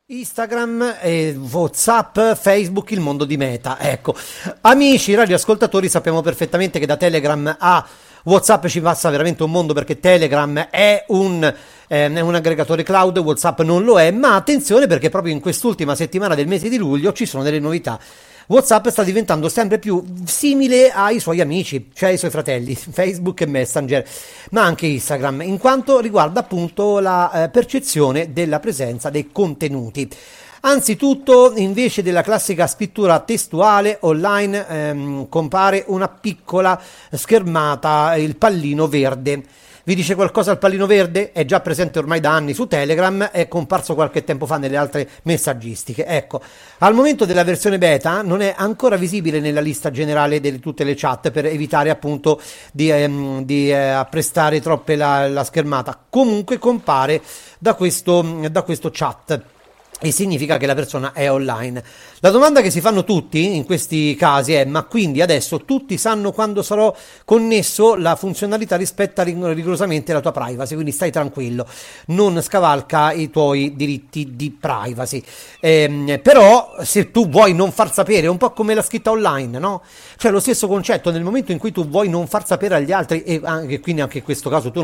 Instagram, WhatsApp, Facebook, il mondo di Meta. Ecco, amici radioascoltatori, sappiamo perfettamente che da Telegram a WhatsApp ci passa veramente un mondo, perché Telegram è un aggregatore cloud, WhatsApp non lo è, ma attenzione perché proprio in quest'ultima settimana del mese di luglio ci sono delle novità. WhatsApp sta diventando sempre più simile ai suoi amici, cioè ai suoi fratelli, Facebook e Messenger, ma anche Instagram, in quanto riguarda appunto la percezione della presenza dei contenuti. Anzitutto, invece della classica scrittura testuale online, compare una piccola schermata, il pallino verde. Vi dice qualcosa il pallino verde? È già presente ormai da anni su Telegram, è comparso qualche tempo fa nelle altre messaggistiche. Ecco, al momento della versione beta non è ancora visibile nella lista generale di tutte le chat, per evitare appunto di apprestare troppe la schermata. Comunque compare da questo chat. E significa che la persona è online. La domanda che si fanno tutti in questi casi è: ma quindi adesso tutti sanno quando sarò connesso? La funzionalità rispetta rigorosamente la tua privacy, quindi stai tranquillo, non scavalca i tuoi diritti di privacy. Però se tu vuoi non far sapere, è un po' come la scritta online, no? Cioè lo stesso concetto, nel momento in cui tu vuoi non far sapere agli altri, e quindi anche in questo caso tu